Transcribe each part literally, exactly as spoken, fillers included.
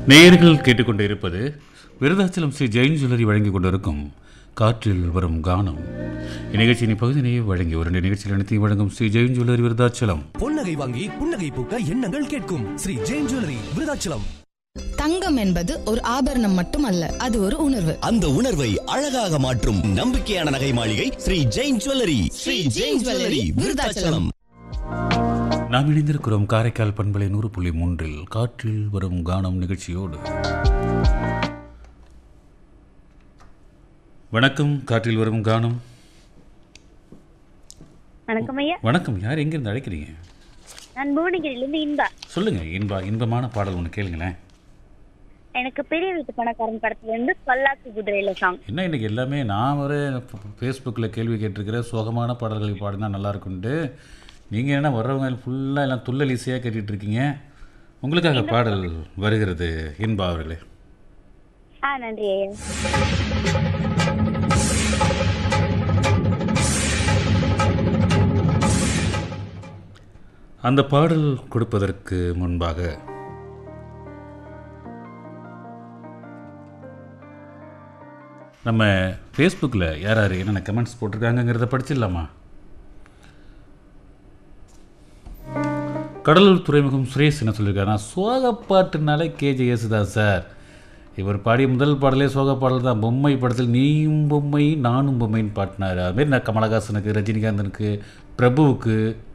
நேயர்கள் கேட்டுக்கொண்டு இருப்பது விருதாச்சலம் ஸ்ரீ ஜெயின் ஜுவல்லரி வழங்கிக் கொண்டிருக்கும் காற்றில் வரும் கானம். இந்நிகழ்ச்சியின் பகுதியினையே வழங்கி ஒரு நிகழ்ச்சியில் அனைத்தையும் வழங்கும் ஸ்ரீ ஜெயின் ஜுவல்லரி விருதாச்சலம். பொன்னகை வாங்கி புன்னகை பூக்க எண்ணங்கள் கேட்கும் ஸ்ரீ ஜெயின் ஜுவல்லரி விருதாச்சலம். தங்கம் என்பது ஒரு ஆபரணம் மட்டுமல்ல, அது ஒரு உணர்வு. அந்த உணர்வை அழகாக மாற்றும் நம்பிக்கையான நகை மாளிகை ஸ்ரீ ஜெயின் ஜுவல்லரி. ஸ்ரீ ஜெயின் ஜுவல்லரி விருதாச்சலம். நாம் இணைந்திருக்கிறோம் காரைக்கால் பண்பலை நூறு புள்ளி மூன்றில் காற்றில் வரும் கானம் நிகழ்ச்சியோடு. வணக்கம். காற்றில் வரும் கானம். வணக்கம் ஐயா. வணக்கம். யார் எங்கிருந்து அழைக்கிறீங்க? நான் புவனகிரியிலிருந்து இன்பா. சொல்லுங்க இன்பா. இன்பமான பாடல் ஒன்று கேளுங்களேன். எனக்கு பெரிய வீட்டு பணக்காரன் படத்துல இருந்து பல்லாக்கு குதிரையில சாங். என்ன இன்னைக்கு எல்லாமே நான் ஒரு ஃபேஸ்புக்கில் கேள்வி கேட்டிருக்கிறேன், சோகமான பாடல்களை பாடினா நல்லா இருக்குன்ட்டு. நீங்கள் என்ன வர்றவங்க ஃபுல்லாக எல்லாம் துள்ளல் இசையாக கேட்டுட்டு இருக்கீங்க. உங்களுக்காக பாடல் வருகிறது இன்பா அவர்களே. ஆ நன்றி ஐயா. அந்த பாடல் கொடுப்பதற்கு முன்பாக நம்ம ஃபேஸ்புக்கில் யார் யார் என்னென்ன கமெண்ட்ஸ் போட்டிருக்காங்கங்கிறத படிச்சிடலாமா? கடலூர் துறைமுகம் சுரேஷ் என்ன சொல்லியிருக்காரு, நான் சோகப்பாட்டுனாலே கேஜே யேசுதாஸ் சார். இவர் பாடிய முதல் பாடலே சோக பாடல் தான். பொம்மை படத்தில் நீயும் பொம்மை நானும் பொம்மைன்னு பாட்டினார். அதுமாரி நான் கமலஹாசனுக்கு, ரஜினிகாந்தனுக்கு, பிரபுவுக்கு,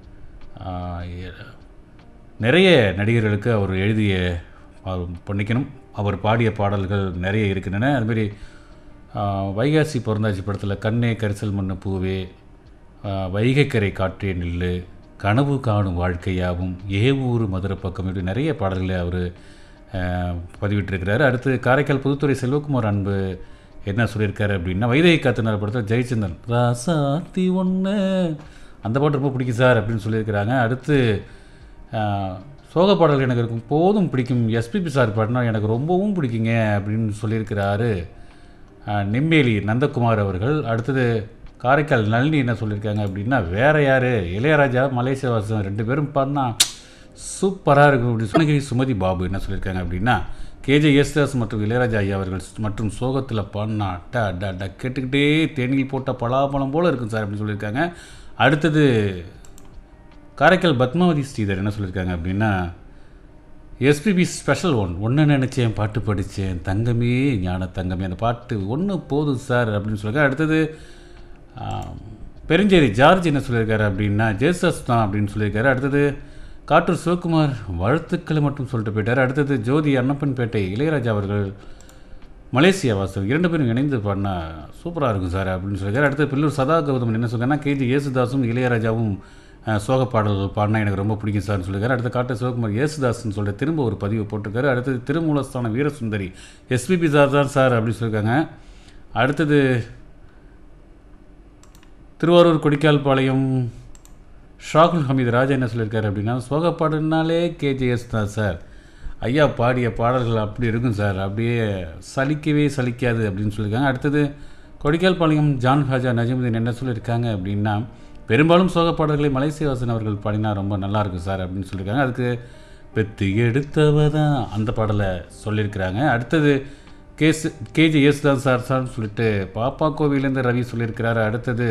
நிறைய நடிகர்களுக்கு அவர் எழுதிய பண்ணிக்கணும். அவர் பாடிய பாடல்கள் நிறைய இருக்கின்றன. அதுமாரி வைகாசி பிறந்தாச்சி படத்தில் கண்ணே கரிசல் மண்ணு பூவே, வைகைக்கரை காற்றே நில்லு, கனவு காணும் வாழ்க்கையாகவும், ஏவூர் மதுரை பக்கம், இப்படி நிறைய பாடல்களை அவர் பதிவிட்டிருக்கிறாரு. அடுத்து காரைக்கால் புதுத்துறை செல்வகுமார் அன்பு என்ன சொல்லியிருக்காரு அப்படின்னா, வைதகி காத்தினார் படத்தில் ஜெயச்சந்திரன் ராசாத்தி ஒன்று அந்த பாட்டு ரொம்ப பிடிக்கும் சார் அப்படின்னு சொல்லியிருக்கிறாங்க. அடுத்து சோக பாடல்கள் எனக்கு இருக்கும் போதும் பிடிக்கும், எஸ்பிபி சார் பாடினா எனக்கு ரொம்பவும் பிடிக்குங்க அப்படின்னு சொல்லியிருக்கிறாரு நெம்மேலி நந்தகுமார் அவர்கள். அடுத்தது காரைக்கால் நளினி என்ன சொல்லியிருக்காங்க அப்படின்னா, வேறு யார் இளையராஜா மலேசியா வாசம் ரெண்டு பேரும் பாடினா சூப்பராக இருக்கும் அப்படி சொன்னகிரி. சுமதி பாபு என்ன சொல்லியிருக்காங்க அப்படின்னா, கேஜே யேசுதாஸ் மற்றும் இளையராஜா ஐயா அவர்கள் மற்றும் சோகத்தில் பாடினா டா டா டா கேட்டுக்கிட்டே தேனியில் போட்ட பலாப்பழம் போல் இருக்கும் சார் அப்படின்னு சொல்லியிருக்காங்க. அடுத்தது காரைக்கால் பத்மாவதி ஸ்ரீதர் என்ன சொல்லியிருக்காங்க அப்படின்னா, எஸ்பிபி ஸ்பெஷல் ஒன் ஒன்று நினச்சேன் பாட்டு படித்தேன் தங்கமே ஞான தங்கமே, அந்த பாட்டு ஒன்று போதும் சார் அப்படின்னு சொல்லியிருக்காங்க. அடுத்தது பெருஞ்சேரி ஜார்ஜ் என்ன சொல்லியிருக்காரு அப்படின்னா, ஜேசஸ் தான் அப்படின்னு சொல்லியிருக்காரு. அடுத்தது காட்டூர் சிவகுமார் வாழ்த்துக்களை மட்டும் சொல்லிட்டு போயிட்டார். அடுத்தது ஜோதி அன்னப்பன்பேட்டை இளையராஜா அவர்கள் மலேசியா வாசம் இரண்டு பேரும் இணைந்து பாடினா சூப்பராக இருக்கும் சார் அப்படின்னு சொல்லியிருக்காரு. அடுத்தது பில்லூர் சதா கௌதமன் என்ன சொல்கிறாங்கன்னா, கேஜி யேசுதாஸும் இளையராஜாவும் சோக பாடல்கள் பாடினா எனக்கு ரொம்ப பிடிக்கும் சார்னு சொல்லியிருக்காரு. அடுத்த காட்டு சிவகுமார் யேசுதாஸ்ன்னு சொல்லிட்டு திரும்ப ஒரு பதிவு போட்டிருக்காரு. அடுத்தது திருமூலஸ்தான வீரசுந்தரி எஸ்பிபி சார் தான் சார் அப்படின்னு சொல்லியிருக்காங்க. அடுத்தது திருவாரூர் கொடிக்கால்பாளையம் ஷாகுல் ஹமீது ராஜா என்ன சொல்லியிருக்காரு அப்படின்னா, சோக பாடல்னாலே கேஜேஎஸ் தான் சார், ஐயா பாடிய பாடல்கள் அப்படி இருக்கும் சார், அப்படியே சலிக்கவே சலிக்காது அப்படின்னு சொல்லியிருக்காங்க. அடுத்தது கொடிக்கால்பாளையம் ஜான் ஹாஜா நஜிமுதீன் என்ன சொல்லியிருக்காங்க அப்படின்னா, பெரும்பாலும் சோக பாடல்களை மலேசியவாசன் அவர்கள் பாடினா ரொம்ப நல்லாயிருக்கும் சார் அப்படின்னு சொல்லியிருக்காங்க. அதுக்கு பெத்து எடுத்தவ தான் அந்த பாடலை சொல்லியிருக்கிறாங்க. அடுத்தது கேஸ் கேஜி யேசுதாஸ் சார் சார்னு சொல்லிட்டு பாப்பா கோவிலேருந்து ரவி சொல்லியிருக்கிறாரு. அடுத்தது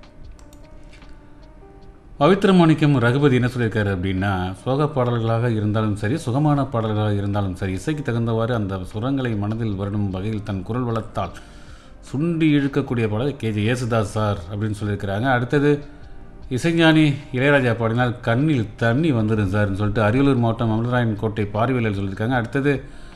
பவித்ரமாணிக்கம் ரகுபதி என்ன சொல்லியிருக்காரு அப்படின்னா, சோக பாடல்களாக இருந்தாலும் சரி, சுகமான பாடல்களாக இருந்தாலும் சரி, இசைக்கு தகுந்தவாறு அந்த சுரங்களை மனதில் வருடும் வகையில் தன் குரல் வளத்தால் சுண்டி இழுக்கக்கூடிய பாடல் கேஜி யேசுதாஸ் சார் அப்படின்னு சொல்லியிருக்கிறாங்க. அடுத்தது இசைஞானி இளையராஜா பாடினால் கண்ணில் தண்ணி வந்துடும் சார்னு சொல்லிட்டு அரியலூர் மாவட்டம் அமலராயன் கோட்டை பார்வையாளர் சொல்லியிருக்காங்க. அடுத்தது